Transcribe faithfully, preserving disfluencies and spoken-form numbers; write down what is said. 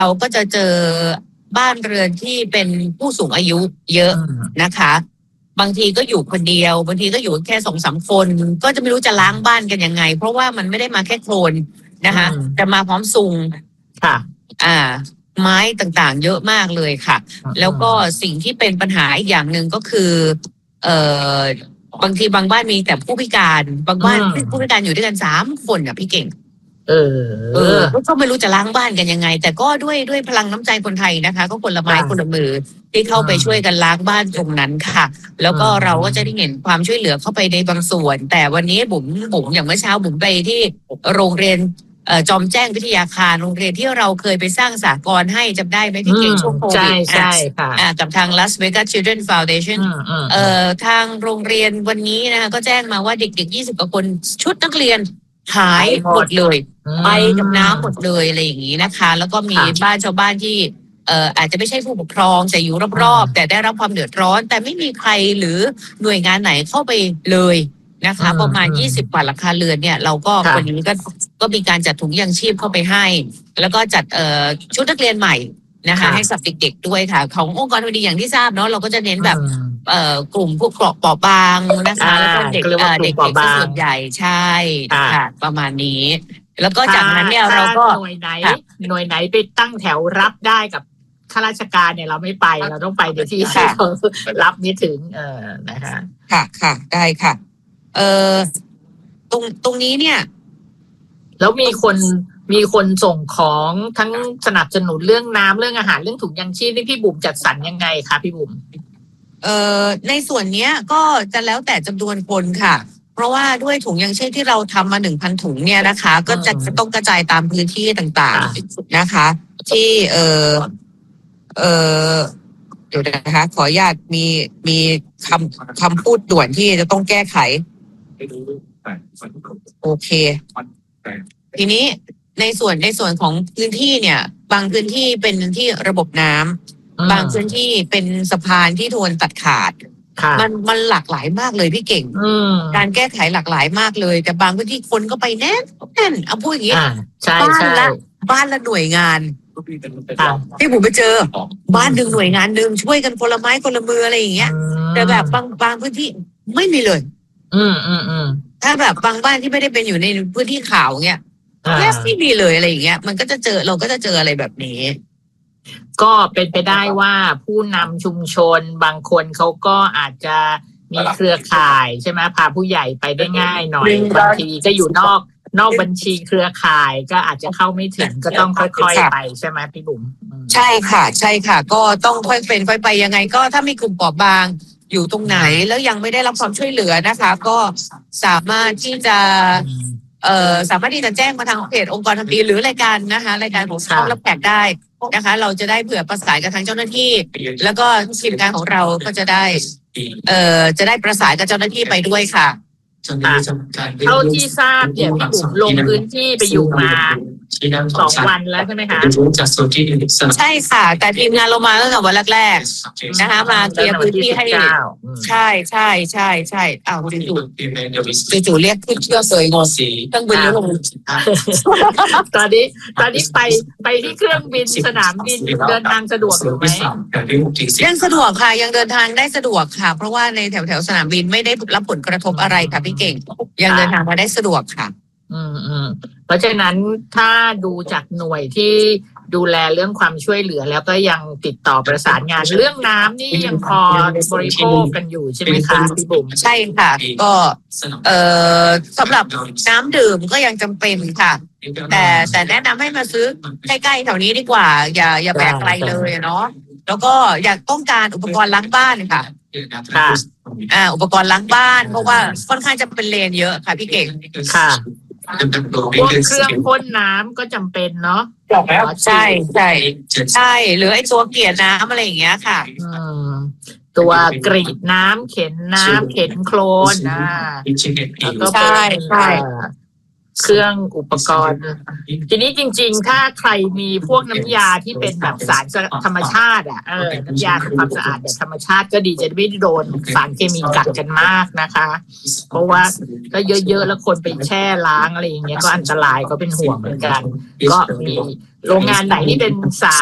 เราก็จะเจอบ้านเรือนที่เป็นผู้สูงอายุเยอะนะคะ บางทีก็อยู่คนเดียวบางทีก็อยู่แค่สองสามคนก็จะไม่รู้จะล้างบ้านกันยังไงเพราะว่ามันไม่ได้มาแค่โคลนนะคะจะมาพร้อมซุงค่ะอ่าไม้ต่างๆเยอะมากเลยค่ะแล้วก็สิ่งที่เป็นปัญหาอีกอย่างหนึ่งก็คือเอ่อบางทีบางบ้านมีแต่ผู้พิการบางบ้านผู้พิการอยู่ด้วยกันสามคนอ่ะพี่เก่งเออเออก็ไม่รู้จะล้างบ้านกันยังไงแต่ก็ด้วยด้วยพลังน้ำใจคนไทยนะคะก็คนละไม้คนละมือที่เข้าไปช่วยกันล้างบ้านตรงนั้นค่ะแล้วก็เราก็จะได้เห็นความช่วยเหลือเข้าไปในบางส่วนแต่วันนี้บุ๋มบุ๋มอย่างเมื่อเช้าบุ๋มไปที่โรงเรียนเอ่อจอมแจ้งวิทยาคารโรงเรียนที่เราเคยไปสร้างสหกรณ์ให้จำได้ไหมพี่เก่งช่วงโควิดใช่ใช่ค่ะกับทาง Las Vegas Children Foundation เอ่อทางโรงเรียนวันนี้นะคะก็แจ้งมาว่าเด็กๆยี่สิบกว่าคนชุดนักเรียนหายหมดเลยไปกับน้ำหมดเลยอะไรอย่างนี้นะคะแล้วก็มีบ้านชาวบ้านที่เอ่ออาจจะไม่ใช่ผู้ปกครองแต่อยู่รอบๆแต่ได้รับความเดือดร้อนแต่ไม่มีใครหรือหน่วยงานไหนเข้าไปเลยนะคะประมาณยี่สิบกว่าหลังคาเรือนเนี่ยเราก็วันนี้ก็ก็มีการจัดถุงยางชีพเข้าไปให้แล้วก็จัดเอ่อชุดนักเรียนใหม่นะคะให้กับเด็กๆด้วยค่ะขององค์กรพอดีอย่างที่ทราบเนาะเราก็จะเน้นแบบเอ่อกลุ่มผู้เปราะเปราะบางนะคะแล้วก็เด็กเอ่อเด็กๆส่วนใหญ่ใช่ค่ะประมาณนี้แล้วก็จากนั้นเนี่ยเราก็หน่วยไหนหน่วยไหนไปตั้งแถวรับได้กับข้าราชการเนี่ยเราไม่ไปเราต้องไปเดี๋ยวที่เขารับนี้ถึงเออนะคะค่ะค่ะได้ค่ะเอ่อตรงตรงนี้เนี่ยแล้วมีคนมีคนส่งของทั้งสนับสนุนเรื่องน้ำเรื่องอาหารเรื่องถุงยังชีพนี่พี่บุ๋มจัดสรรยังไงคะพี่บุ๋มเอ่อในส่วนเนี้ยก็จะแล้วแต่จำนวนคนค่ะเพราะว่าด้วยถุงยังชีพที่เราทำมาหนึ่งพันถุงเนี่ยนะคะก็จะต้องกระจายตามพื้นที่ต่างๆนะคะที่เอ่อเอ่อเดี๋ยวนะคะขออนุญาตมีมีคำคำพูดด่วนที่จะต้องแก้ไขโอเคทีนี้ในส่วนในส่วนของพื้นที่เนี่ยบางพื้นที่เป็นที่ระบบน้ำบางพื้นที่เป็นสะพานที่โดนตัดขาดมันมันหลากหลายมากเลยพี่เก่งการแก้ไขหลากหลายมากเลยแต่บางพื้นที่คนก็ไปแน่นแน่นเอาพูดอย่างนี้บ้านละบ้านละหน่วยงานที่ผมไปเจอบ้านหนึ่งหน่วยงานหนึ่งช่วยกันคนละไม้คนละมืออะไรอย่างเงี้ยแต่แบบบางบางพื้นที่ไม่มีเลยอืมอืมอืมถ้าแบบบางบ้านที่ไม่ได้เป็นอยู่ในพื้นที่ข่าวเงี้ยแทบไม่มีเลยอะไรอย่างเงี้ยมันก็จะเจอเราก็จะเจออะไรแบบนี้ก็เป็นไปได้ว่าผู้นำชุมชนบางคนเขาก็อาจจะมีเครือข่ายใช่ไหมพาผู้ใหญ่ไปได้ง่ายหน่อยบางทีก็อยู่นอกนอกบัญชีเครือข่ายก็อาจจะเข้าไม่ถึงก็ต้องค่อยๆไปใช่ไหมพี่บุ๋มใช่ค่ะใช่ค่ะก็ต้องค่อยเป็นค่อยไปยังไงก็ถ้ามีกลุ่มเปราะบางอยู่ตรงไหนแล้วยังไม่ได้รับความช่วยเหลือนะคะก็สามารถที่จะเอ่อสามารถที่จะแจ้งมาทางเพจองค์กรทำดีหรือรายการนะคะรายการของช่องรับแขกได้นะคะเราจะได้เผื่อประสานกับทางเจ้าหน้าที่แล้วก็ทีมงานของเราก็จะได้เอ่อจะได้ประสานกับเจ้าหน้าที่ไปด้วยค่ะเท่าที่ทราบเนี่ยพี่บุ๋มลงพื้นที่ไปอยู่มาสองวันแล้วใช่ไหมคะใช่ค่ะแต่ทีมงานเรามาตั้งแต่วันแรกๆนะคะมาเคลียร์พื้นที่ให้ใช่ใช่ใช่ใช่อ้าวจู่ๆจู่ๆเรียกขึ้นเชื่อเสยงงต้องบินลงตอนนี้ตอนนี้ไปไปที่เครื่องบินสนามบินเดินทางสะดวกหรือไม่ยังสะดวกค่ะยังเดินทางได้สะดวกค่ะเพราะว่าในแถวแถวสนามบินไม่ได้รับผลกระทบอะไรค่ะพี่เก่งยังเดินทางมาได้สะดวกค่ะอืมอืมเพราะฉะนั้นถ้าดูจากหน่วยที่ดูแลเรื่องความช่วยเหลือแล้วก็ยังติดต่อประสานงานเรื่องน้ำนี่ยังพอบริโภคกันอยู่ใช่ไหมคะพี่บุ๋มใช่ค่ะก็เอ่อสำหรับน้ำดื่มก็ยังจำเป็นค่ะแต่แต่แนะนำให้มาซื้อใกล้ๆแถวนี้ดีกว่าอย่าอย่าแบกไกลเลยเนาะแล้วก็อยากต้องการอุปกรณ์ล้างบ้านค่ะค่ะอ่าอุปกรณ์ล้างบ้านเพราะว่าค่อนข้างจะเป็นเลนเยอะค่ะพี่เก่งค่ะพวกเครื่องพ่นน้ำก็จำเป็นเนาะใช่ใช่ใช่หรือไอ้ตัวเกลี่ยน้ำอะไรอย่างเงี้ยค่ะตัวกรีดน้ำเข็นน้ำเข็นโคลนนะใช่ใช่เครื่องอุปกรณ์ทีนี้จริงๆถ้าใครมีพวกน้ำยาที่เป็นแบบสารธรรมชาติอ่ะเออน้ำยาทำความสะอาดแบบธรรมชาติก็ดีจะไม่โดนสารเคมีกัดกันมากนะคะเพราะว่าถ้าเยอะๆแล้วคนไปแช่ล้างอะไรอย่างเงี้ยก็อันตรายก็เป็นห่วงเหมือนกันก็มีโรงงานไหนที่เป็นสาร